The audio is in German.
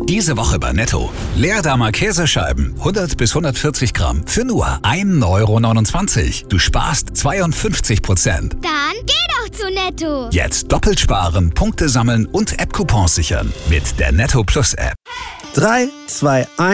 Diese Woche bei Netto. Leerdammer Käsescheiben, 100 bis 140 Gramm, für nur 1,29 €. Du sparst 52%. Dann geh doch zu Netto. Jetzt doppelt sparen, Punkte sammeln und App-Coupons sichern. Mit der Netto Plus App. 3, 2, 1.